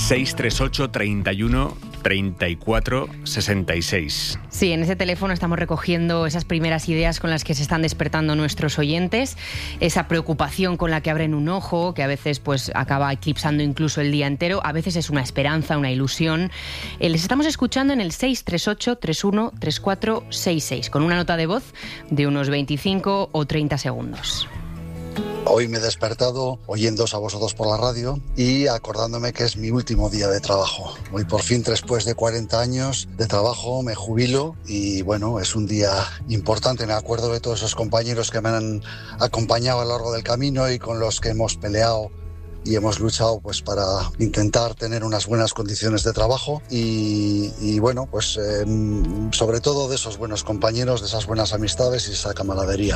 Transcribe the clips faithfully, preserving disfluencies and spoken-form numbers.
seis tres ocho, treinta y uno, treinta y cuatro, sesenta y seis. Sí, en ese teléfono estamos recogiendo esas primeras ideas con las que se están despertando nuestros oyentes, esa preocupación con la que abren un ojo, que a veces pues acaba eclipsando incluso el día entero, a veces es una esperanza, una ilusión. Eh, les estamos escuchando en el seis tres ocho, treinta y uno, treinta y cuatro, sesenta y seis, con una nota de voz de unos veinticinco o treinta segundos. Hoy me he despertado oyéndoos a vosotros por la radio y acordándome que es mi último día de trabajo. Hoy por fin, después de cuarenta años de trabajo, me jubilo y bueno, es un día importante. Me acuerdo de todos esos compañeros que me han acompañado a lo largo del camino y con los que hemos peleado y hemos luchado pues para intentar tener unas buenas condiciones de trabajo y, y bueno, pues eh, sobre todo de esos buenos compañeros, de esas buenas amistades y esa camaradería.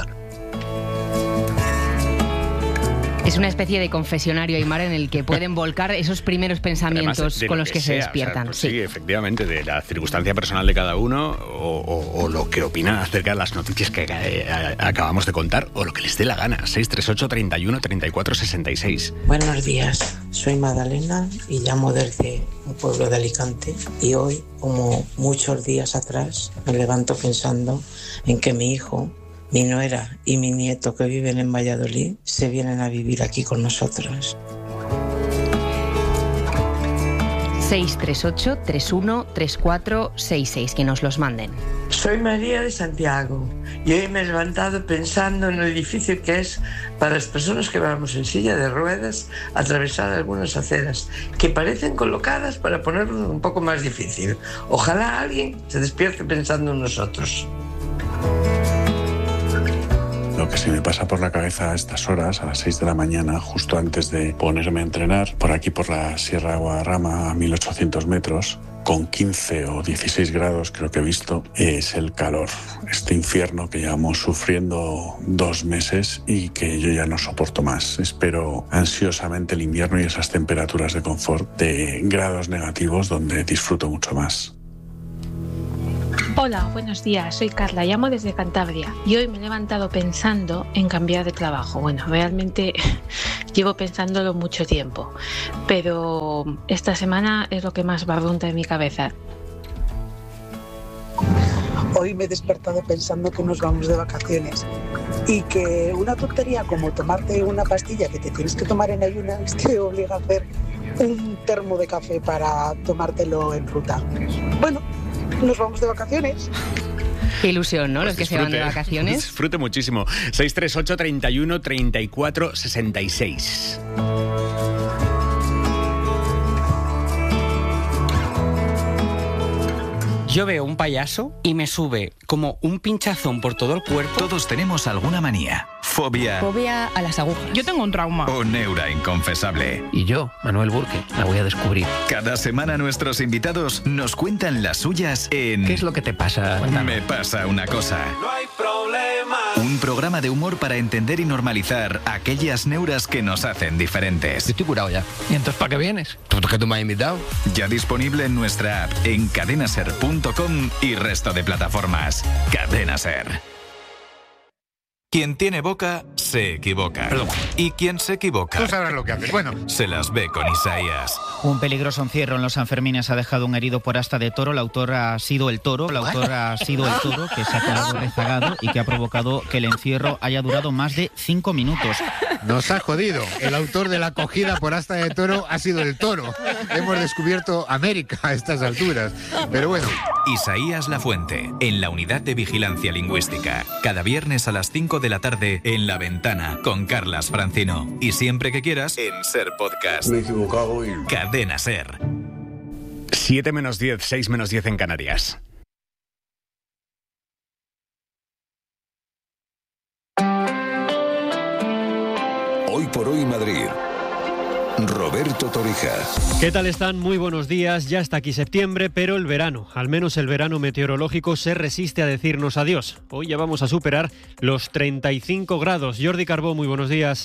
Es una especie de confesionario, Aimar, en el que pueden volcar esos primeros pensamientos Además, con los que, que sea, se despiertan. O sea, pues sí. sí, efectivamente, de la circunstancia personal de cada uno o, o, o lo que opinan acerca de las noticias que eh, acabamos de contar o lo que les dé la gana. seis tres ocho, treinta y uno, treinta y cuatro, sesenta y seis. Buenos días, soy Magdalena y llamo desde un pueblo de Alicante y hoy, como muchos días atrás, me levanto pensando en que mi hijo, mi nuera y mi nieto que viven en Valladolid se vienen a vivir aquí con nosotros. seis tres ocho, treinta y uno, treinta y cuatro, sesenta y seis, que nos los manden. Soy María de Santiago y hoy me he levantado pensando en lo difícil que es para las personas que vamos en silla de ruedas atravesar algunas aceras que parecen colocadas para ponerlo un poco más difícil. Ojalá alguien se despierte pensando en nosotros. Lo que se me pasa por la cabeza a estas horas, a las seis de la mañana, justo antes de ponerme a entrenar, por aquí por la Sierra de Guadarrama, a mil ochocientos metros, con quince o dieciséis grados creo que he visto, es el calor. Este infierno que llevamos sufriendo dos meses y que yo ya no soporto más. Espero ansiosamente el invierno y esas temperaturas de confort de grados negativos donde disfruto mucho más. Hola, buenos días, soy Carla, llamo desde Cantabria y hoy me he levantado pensando en cambiar de trabajo. Bueno, realmente llevo pensándolo mucho tiempo, pero esta semana es lo que más barrunta en mi cabeza. Hoy me he despertado pensando que nos vamos de vacaciones y que una tontería como tomarte una pastilla que te tienes que tomar en ayunas te obliga a hacer un termo de café para tomártelo en ruta. Bueno, nos vamos de vacaciones. Qué ilusión, ¿no? Pues los que disfrute, se van de vacaciones. Disfrute muchísimo. seis tres ocho, treinta y uno, treinta y cuatro, sesenta y seis. Yo veo un payaso y me sube como un pinchazón por todo el cuerpo. Todos tenemos alguna manía. Fobia. Fobia a las agujas. Yo tengo un trauma. O neura inconfesable. Y yo, Manuel Burke, la voy a descubrir. Cada semana nuestros invitados nos cuentan las suyas en... ¿Qué es lo que te pasa? Cuéntame. Me pasa una cosa. No hay problema. Un programa de humor para entender y normalizar aquellas neuras que nos hacen diferentes. Yo estoy curado ya. ¿Y entonces para qué vienes? ¿Tú que tú me has invitado? Ya disponible en nuestra app, en cadena ser punto com y resto de plataformas. Cadena Ser. Quien tiene boca, se equivoca. Perdón. Y quien se equivoca... Tú sabrás lo que haces. Bueno. Se las ve con Isaías. Un peligroso encierro en los Sanfermines ha dejado un herido por asta de toro. El autor ha sido el toro. El autor ha sido el toro que se ha quedado rezagado y que ha provocado que el encierro haya durado más de cinco minutos. Nos ha jodido. El autor de la cogida por asta de toro ha sido el toro. Hemos descubierto América a estas alturas. Pero bueno. Isaías Lafuente, en la Unidad de Vigilancia Lingüística. Cada viernes a las cinco de la tarde en La Ventana con Carlas Francino. Y siempre que quieras en Ser Podcast. Me he equivocado y... Cadena Ser. siete menos diez, seis menos diez en Canarias. Hoy por hoy Madrid. Roberto Torija. ¿Qué tal están? Muy buenos días. Ya está aquí septiembre, pero el verano, al menos el verano meteorológico, se resiste a decirnos adiós. Hoy ya vamos a superar los treinta y cinco grados. Jordi Carbó, muy buenos días.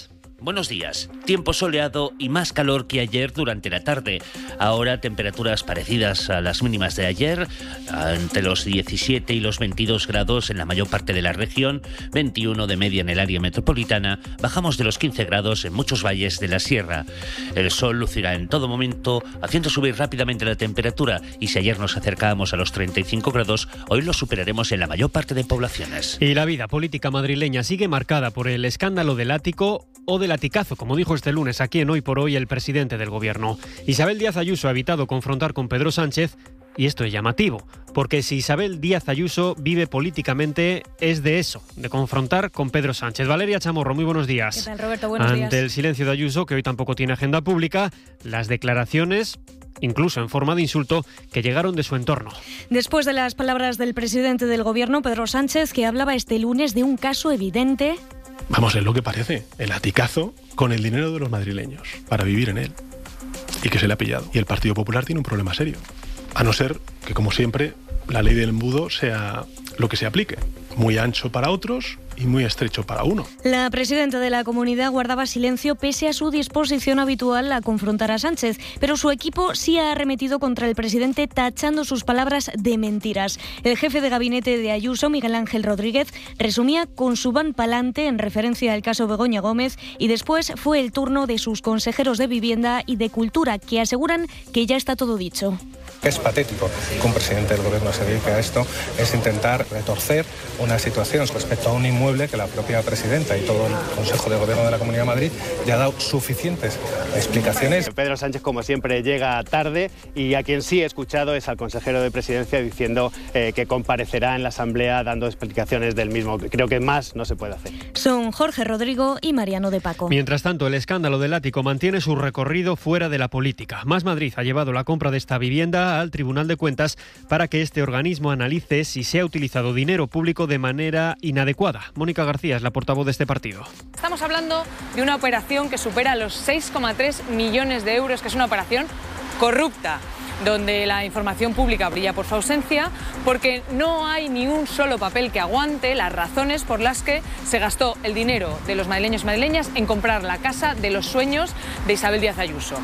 Buenos días. Tiempo soleado y más calor que ayer durante la tarde. Ahora temperaturas parecidas a las mínimas de ayer, entre los diecisiete y los veintidós grados en la mayor parte de la región, veintiuno de media en el área metropolitana, bajamos de los quince grados en muchos valles de la sierra. El sol lucirá en todo momento, haciendo subir rápidamente la temperatura, y si ayer nos acercábamos a los treinta y cinco grados, hoy lo superaremos en la mayor parte de poblaciones. Y la vida política madrileña sigue marcada por el escándalo del ático o del aticazo, como dijo este lunes aquí en Hoy por Hoy el presidente del Gobierno. Isabel Díaz Ayuso ha evitado confrontar con Pedro Sánchez, y esto es llamativo, porque si Isabel Díaz Ayuso vive políticamente es de eso, de confrontar con Pedro Sánchez. Valeria Chamorro, muy buenos días. ¿Qué tal, Roberto? Buenos Ante días. el silencio de Ayuso, que hoy tampoco tiene agenda pública, las declaraciones, incluso en forma de insulto, que llegaron de su entorno. Después de las palabras del presidente del Gobierno, Pedro Sánchez, que hablaba este lunes de un caso evidente. Vamos, es lo que parece, el aticazo con el dinero de los madrileños, para vivir en él, y que se le ha pillado. Y el Partido Popular tiene un problema serio, a no ser que, como siempre, la ley del embudo sea lo que se aplique, muy ancho para otros y muy estrecho para uno. La presidenta de la comunidad guardaba silencio pese a su disposición habitual a confrontar a Sánchez, pero su equipo sí ha arremetido contra el presidente tachando sus palabras de mentiras. El jefe de gabinete de Ayuso, Miguel Ángel Rodríguez, resumía con su van pa'lante en referencia al caso Begoña Gómez, y después fue el turno de sus consejeros de Vivienda y de Cultura, que aseguran que ya está todo dicho. Es patético que un presidente del Gobierno se dedique a esto, es intentar retorcer una situación respecto a un inmueble que la propia presidenta y todo el Consejo de Gobierno de la Comunidad de Madrid ya ha dado suficientes explicaciones. Pedro Sánchez, como siempre, llega tarde, y a quien sí he escuchado es al consejero de Presidencia diciendo eh, que comparecerá en la Asamblea dando explicaciones del mismo. Creo que más no se puede hacer. Son Jorge Rodrigo y Mariano de Paco. Mientras tanto, el escándalo del ático mantiene su recorrido fuera de la política. Más Madrid ha llevado la compra de esta vivienda al Tribunal de Cuentas para que este organismo analice si se ha utilizado dinero público de manera inadecuada. Mónica García es la portavoz de este partido. Estamos hablando de una operación que supera los seis coma tres millones de euros, que es una operación corrupta, donde la información pública brilla por su ausencia, porque no hay ni un solo papel que aguante las razones por las que se gastó el dinero de los madrileños y madrileñas en comprar la casa de los sueños de Isabel Díaz Ayuso.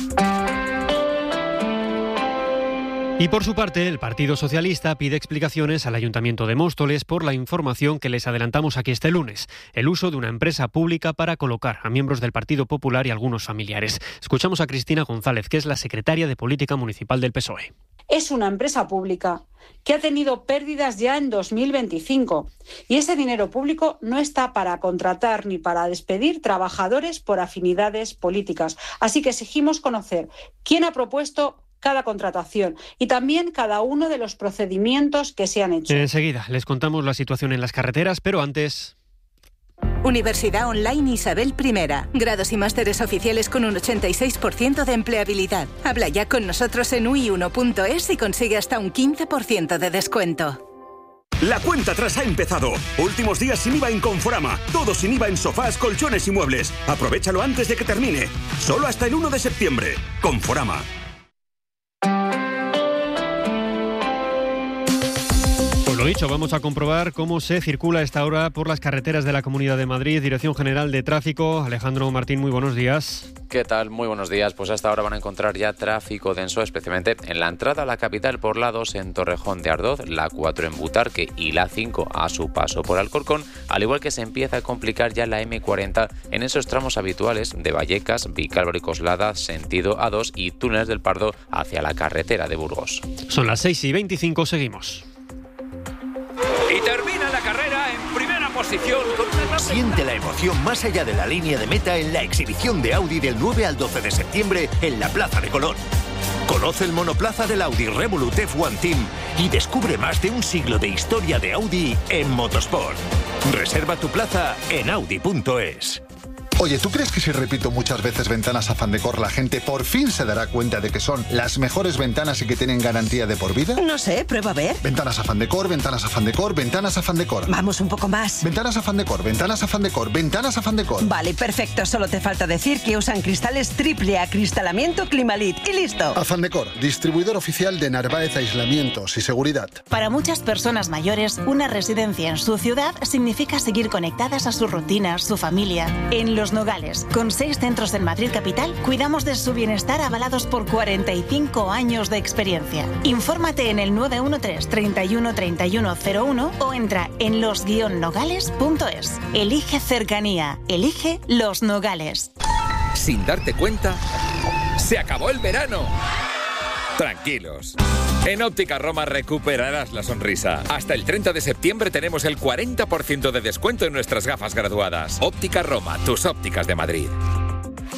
Y por su parte, el Partido Socialista pide explicaciones al Ayuntamiento de Móstoles por la información que les adelantamos aquí este lunes: el uso de una empresa pública para colocar a miembros del Partido Popular y algunos familiares. Escuchamos a Cristina González, que es la secretaria de Política Municipal del P S O E. Es una empresa pública que ha tenido pérdidas ya en dos mil veinticinco, y ese dinero público no está para contratar ni para despedir trabajadores por afinidades políticas. Así que exigimos conocer quién ha propuesto cada contratación y también cada uno de los procedimientos que se han hecho. Enseguida les contamos la situación en las carreteras, pero antes... Universidad Online Isabel I. Grados y másteres oficiales con un ochenta y seis por ciento de empleabilidad. Habla ya con nosotros en u i uno punto es y consigue hasta un quince por ciento de descuento. La cuenta atrás ha empezado. Últimos días sin I V A en Conforama. Todo sin I V A en sofás, colchones y muebles. Aprovechalo antes de que termine. Solo hasta el uno de septiembre. Conforama. Lo dicho, vamos a comprobar cómo se circula a esta hora por las carreteras de la Comunidad de Madrid. Dirección General de Tráfico, Alejandro Martín, muy buenos días. ¿Qué tal? Muy buenos días. Pues hasta ahora van a encontrar ya tráfico denso, especialmente en la entrada a la capital por la dos en Torrejón de Ardoz, la cuatro en Butarque y la cinco a su paso por Alcorcón, al igual que se empieza a complicar ya la eme cuarenta en esos tramos habituales de Vallecas, Vicálvaro y Coslada, sentido A dos, y Túneles del Pardo hacia la carretera de Burgos. Son las seis y veinticinco, seguimos. Y termina la carrera en primera posición con una gran... Siente la emoción más allá de la línea de meta en la exhibición de Audi del nueve al doce de septiembre en la Plaza de Colón. Conoce el monoplaza del Audi Revolut F uno Team y descubre más de un siglo de historia de Audi en motosport. Reserva tu plaza en audi punto es. Oye, ¿tú crees que si repito muchas veces ventanas Afán Decor, la gente por fin se dará cuenta de que son las mejores ventanas y que tienen garantía de por vida? No sé, prueba a ver. Ventanas Afán Decor, ventanas Afán Decor, ventanas Afán Decor. Vamos un poco más. Ventanas Afán Decor, ventanas Afán Decor, ventanas Afán Decor. Vale, perfecto. Solo te falta decir que usan cristales triple acristalamiento Climalit y listo. Afán Decor, distribuidor oficial de Narváez Aislamientos y Seguridad. Para muchas personas mayores, una residencia en su ciudad significa seguir conectadas a sus rutinas, su familia. En los Los Nogales. Con seis centros en Madrid capital, cuidamos de su bienestar avalados por cuarenta y cinco años de experiencia. Infórmate en el nueve uno tres, treinta y uno, treinta y uno cero uno o entra en los guion nogales punto es. Elige cercanía. Elige Los Nogales. Sin darte cuenta, se acabó el verano. Tranquilos. En Óptica Roma recuperarás la sonrisa. Hasta el treinta de septiembre tenemos el cuarenta por ciento de descuento en nuestras gafas graduadas. Óptica Roma, tus ópticas de Madrid.